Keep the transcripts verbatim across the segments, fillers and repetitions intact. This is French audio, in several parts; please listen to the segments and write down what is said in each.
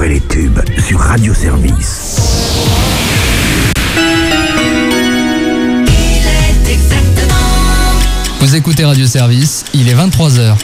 Découvrez les tubes sur Radio Service. Vous écoutez Radio Service, il est vingt-trois heures.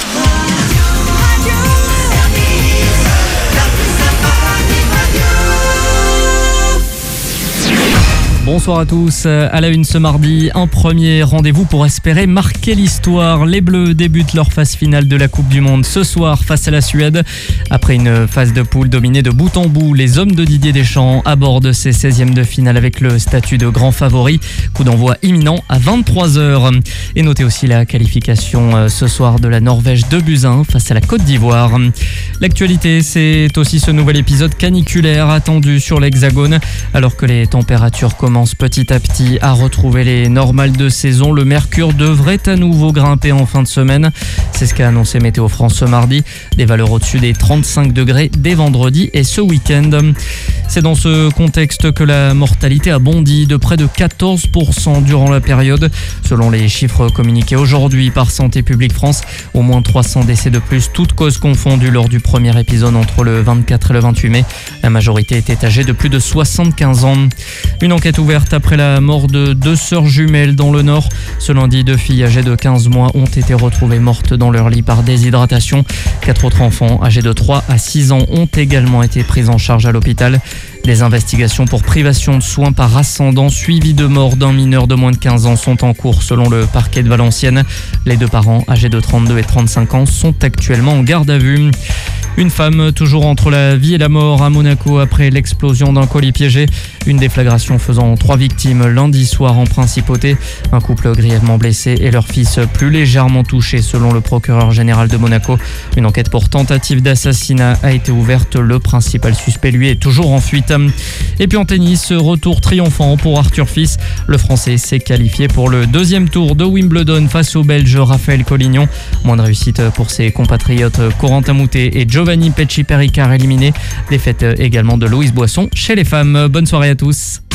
Bonsoir à tous. À la une ce mardi, un premier rendez-vous pour espérer marquer l'histoire. Les Bleus débutent leur phase finale de la Coupe du Monde ce soir face à la Suède. Après une phase de poule dominée de bout en bout, les hommes de Didier Deschamps abordent ces seizièmes de finale avec le statut de grand favori. Coup d'envoi imminent à vingt-trois heures. Et notez aussi la qualification ce soir de la Norvège de buts à un face à la Côte d'Ivoire. L'actualité, c'est aussi ce nouvel épisode caniculaire attendu sur l'Hexagone. Alors que les températures commencent petit à petit à retrouver les normales de saison, le mercure devrait à nouveau grimper en fin de semaine. C'est ce qu'a annoncé Météo France ce mardi. Des valeurs au-dessus des trente-cinq degrés dès vendredi et ce week-end. C'est dans ce contexte que la mortalité a bondi de près de quatorze pour cent durant la période. Selon les chiffres communiqués aujourd'hui par Santé publique France, au moins trois cents décès de plus, toutes causes confondues lors du premier épisode entre le vingt-quatre et le vingt-huit mai. La majorité était âgée de plus de soixante-quinze ans. Une enquête ouverte après la mort de deux sœurs jumelles dans le Nord. Ce lundi, deux filles âgées de quinze mois ont été retrouvées mortes dans leur lit par déshydratation. Quatre autres enfants âgés de trois à six ans ont également été pris en charge à l'hôpital. Des investigations pour privation de soins par ascendant suivi de mort d'un mineur de moins de quinze ans sont en cours selon le parquet de Valenciennes. Les deux parents, âgés de trente-deux et trente-cinq ans, sont actuellement en garde à vue. Une femme toujours entre la vie et la mort à Monaco après l'explosion d'un colis piégé. Une déflagration faisant trois victimes lundi soir en principauté. Un couple grièvement blessé et leur fils plus légèrement touché selon le procureur général de Monaco. Une enquête pour tentative d'assassinat a été ouverte. Le principal suspect, lui, est toujours en fuite. Et puis en tennis, retour triomphant pour Arthur Fils. Le Français s'est qualifié pour le deuxième tour de Wimbledon face au Belge Raphaël Collignon. Moins de réussite pour ses compatriotes Corentin Moutet et Giovanni Pesci-Pericard éliminés. Défaite également de Louise Boisson chez les femmes. Bonne soirée à tous.